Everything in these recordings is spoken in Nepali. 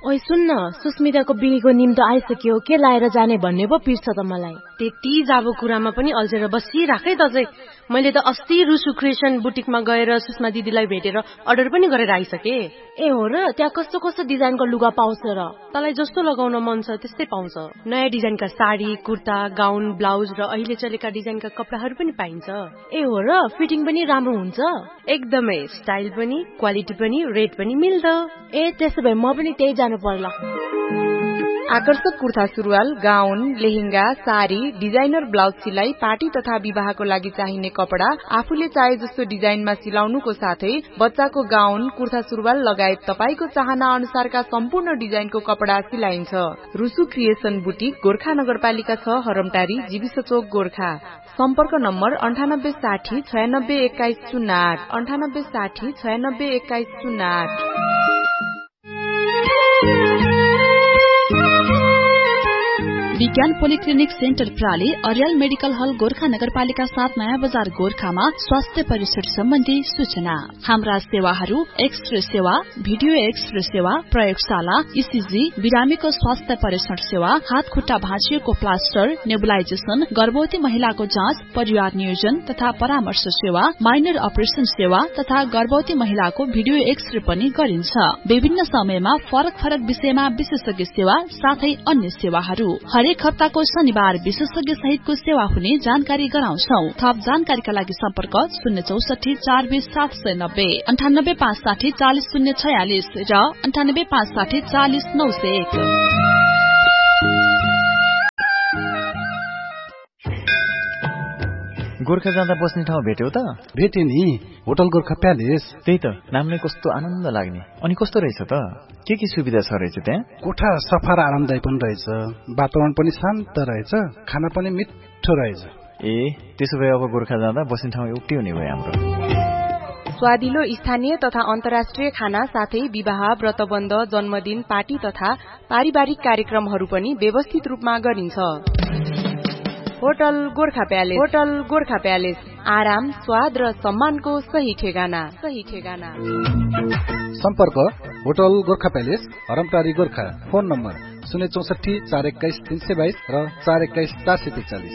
ओइ सुन्न, सुस्मिताको बिहेको निम्तो आइसक्यो, के लाएर जाने भन्ने पो पिर्छ त मलाई। त्यति जाबो कुरामा पनि अल्झेर बसिराखै त चाहिँ। मैले त अस्ति रुसु क्रिएसन बुटिकमा गएर सुषमा दिदीलाई भेटेर अर्डर पनि गरेर आइसके। ए हो र? त्यहाँ कस्तो कस्तो डिजाइनको लुगा पाउँछ र? तँलाई जस्तो लगाउन मन छ त्यस्तै पाउँछ। नयाँ डिजाइनका साडी, कुर्ता, गाउन, ब्लाउज र अहिले चलेका डिजाइनका कपडाहरू पनि पाइन्छ। ए हो र? फिटिङ पनि राम्रो हुन्छ? एकदमै, स्टाइल पनि, क्वालिटी पनि, रेट पनि मिल्दो। ए त्यसो भए म पनि त्यही जानु पर्ला। आकर्षक कुर्ता सुरुवाल, गाउन, लेहेंगा, साडी, डिजाइनर ब्लाउज सिलाई, पार्टी तथा विवाहको लागि चाहिने कपडा आफूले चाहे जस्तो डिजाइनमा सिलाउनुको साथै बच्चाको गाउन, कुर्ता सुरुवाल लगायत तपाईको चाहना अनुसारका सम्पूर्ण डिजाइनको कपडा सिलाइन्छ। रुसु क्रिएसन बुटिक, गोर्खा नगरपालिका 6, हरमटारी, जीविस चोक, गोर्खा। सम्पर्क नम्बर 9860 96 21 08 9860 96 21 08। विज्ञान पोलिक्लिनिक सेन्टर प्राली, अर्याल मेडिकल हल, गोर्खा नगरपालिका 7, नयाँ बजार, गोर्खामा स्वास्थ्य परीक्षण सम्बन्धी सूचना। हाम्रा सेवाहरू एक्सरे सेवा, भिडियो एक्सरे सेवा, प्रयोगशाला, इसिजी, बिरामीको स्वास्थ्य परीक्षण सेवा, हात खुट्टा भाँचिएको प्लास्टर, नेबुलाइजेसन, गर्भवती महिलाको जाँच, परिवार नियोजन तथा परामर्श सेवा, माइनर अपरेसन सेवा तथा गर्भवती महिलाको भिडियो एक्सरे पनि गरिन्छ। विभिन्न समयमा फरक फरक विषयमा विशेषज्ञ सेवा साथै अन्य सेवाहरू। हरेक हप्ताको शनिबार विशेषज्ञ सहितको सेवा हुने जानकारी गराउँछौ। थप जानकारीका लागि सम्पर्क 064 420 790 98 560 40 046 र 98 560 40 901। गोर्खा जाँदा बस्ने ठाउँ भेट्यौ त? भेटे नि, होटल गोर्खा प्यालेस। त्यही त, नाम नै कस्तो आनन्द लाग्ने। अनि कस्तो रहेछ त? के सुविधा छ रहेछ त्यहाँ? कोठा सफा र आरामदायी पनि रहेछ, वातावरण पनि शान्त रहेछ, खाना पनि मिठो रहेछ। ए, त्यसो भए अब गोर्खा जाँदा बस्ने ठाउँ एउटै हुने भयो हाम्रो। स्वादिलो स्थानीय तथा अन्तर्राष्ट्रिय खाना साथै विवाह, व्रतबन्ध, जन्मदिन, पार्टी तथा पारिवारिक कार्यक्रमहरू पनि व्यवस्थित रूपमा गरिन्छ। Hotel Gorkha palace. Hotel Gorkha palace, आराम, स्वाद र सम्मानको सही ठेगाना। सम्पर्क hotel Gorkha palace, हरमटारी, Gorkha. Phone number 064 421 322 र 421 443।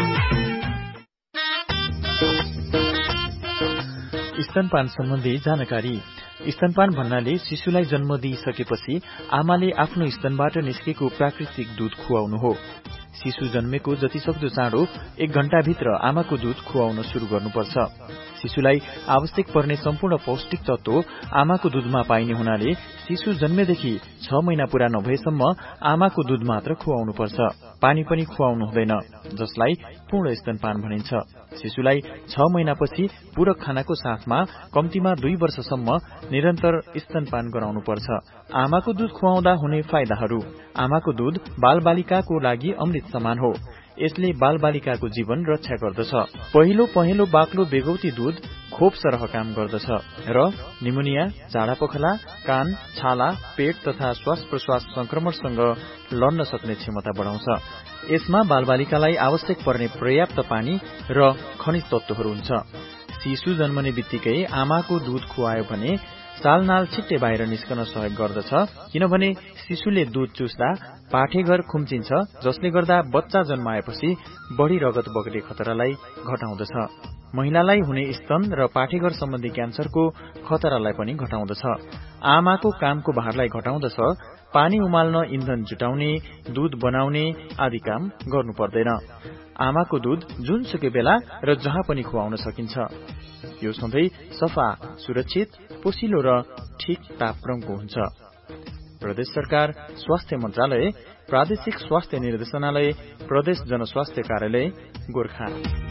स्तनपान सम्बन्धी जानकारी। स्तनपान भन्नाले शिशुलाई जन्म दिइसकेपछि आमाले आफ्नो स्तनबाट निस्केको प्राकृतिक दूध खुवाउनु हो। शिशु जन्मेको जतिसक्दो चाँडो 1 घण्टाभित्र आमाको दूध खुवाउन शुरू गर्नुपर्छ। शिशुलाई आवश्यक पर्ने सम्पूर्ण पौष्टिक तत्व आमाको दूधमा पाइने हुनाले शिशु जन्मेदेखि 6 महिना पूरा नभएसम्म आमाको दूध मात्र खुवाउनुपर्छ। पानी पनि खुवाउनु हुँदैन, जसलाई पूर्ण स्तनपान भनिन्छ। शिशुलाई 6 महिनापछि पूरक खानाको साथमा कम्तीमा 2 वर्षसम्म निरन्तर स्तनपान गराउनुपर्छ। आमाको दूध खुवाउँदा हुने फाइदाहरू। आमाको दूध बालबालिकाको लागि अमृत समान हो। यसले बालबालिकाको जीवन रक्षा गर्दछ। पहिलो पहेँलो बाक्लो बेगौती दूध खोप सरह काम गर्दछ र निमोनिया, झाडा पखला, कान, छाला, पेट तथा श्वास प्रश्वास संक्रमणसँग लड्न सक्ने क्षमता बढाउँछ। यसमा बालबालिकालाई आवश्यक पर्ने पर्याप्त पानी र खनिज तत्वहरू हुन्छ। शिशु जन्मने बित्तिकै आमाको दूध खुवायो भने सालनाल छिट्टै बाहिर निस्कन सहयोग गर्दछ, किनभने शिशुले दूध चुस्दा पाठेघर खुम्चिन्छ, जसले गर्दा बच्चा जन्माएपछि बढ़ी रगत बग्ने खतरालाई घटाउँदछ। महिलालाई हुने स्तन र पाठेघर सम्बन्धी क्यान्सरको खतरालाई पनि घटाउँदछ। आमाको कामको भारलाई घटाउँदछ। पानी उमाल्न, इन्धन जुटाउने, दूध बनाउने आदि काम गर्नु पर्दैन। आमाको दूध जुनसुकै बेला र जहाँ पनि खुवाउन सकिन्छ। यो सधैँ सफा, सुरक्षित, पोसिलो र ठीक तापक्रमको हुन्छ। प्रदेश सरकार, स्वास्थ्य मन्त्रालय, प्रादेशिक स्वास्थ्य निर्देशनालय, प्रदेश जनस्वास्थ्य कार्यालय, गोर्खा।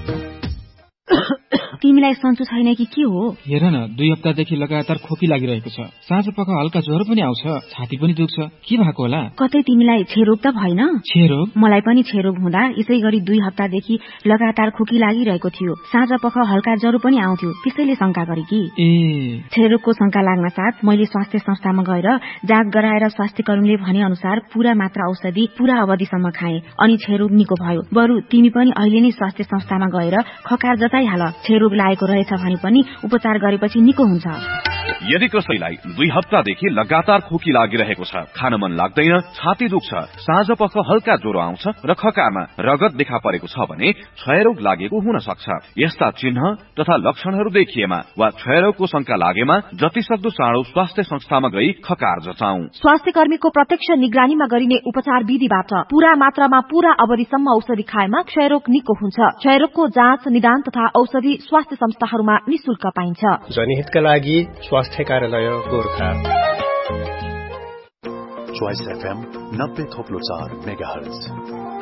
तिमीलाई सन्चो छैन कि के हो? हेर न, 2 हप्तादेखि लगातार खोकी लागिरहेको छ। साँझ पख हल्का ज्वरो पनि आउँछ, छाती पनि दुख्छ। के भएको होला? कतै तिमीलाई क्षयरोग त भएन? क्षयरोग? मलाई पनि क्षयरोग हुँदा यसै गरी 2 हप्तादेखि लगातार खोकी लागिरहेको थियो। साँझ पख हल्का ज्वरो पनि आउँथ्यो, त्यसैले शंका गरे कि क्षयरोगको शंका लाग्न साथ मैले स्वास्थ्य संस्थामा गएर जाँच गराएर स्वास्थ्य कर्मीले भने अनुसार पूरा मात्रा औषधि पूरा अवधिसम्म खाए अनि क्षयरोग निको भयो। बरु तिमी पनि अहिले नै स्वास्थ्य संस्थामा गएर खकार जताइहाल। क्षयरोग लागेको रहेछ भने पनि उपचार गरेपछि निको हुन्छ। यदि कसैलाई 2 हप्तादेखि लगातार खोकी लागिरहेको छ, खान मन लाग्दैन, छाती दुख्छ, साँझ पख हल्का ज्वरो आउँछ र खकामा रगत देखा परेको छ भने क्षयरोग लागेको हुन सक्छ। यस्ता चिन्ह तथा लक्षणहरू देखिएमा वा क्षयरोगको शंका लागेमा जतिसक्दो चाँडो स्वास्थ्य संस्थामा गई खकार जचाऊ। स्वास्थ्य कर्मीको प्रत्यक्ष निगरानीमा गरिने उपचार विधिबाट पूरा मात्रामा पूरा अवधिसम्म औषधि खाएमा क्षयरोग निको हुन्छ। क्षयरोगको जाँच, निदान तथा औषधि स्वास्थ्य संस्थाहरूमा निशुल्क पाइन्छ। जनहितका लागि स्वास्थ्य कार्यालय गोरखा। Choice FM 90.4 megahertz.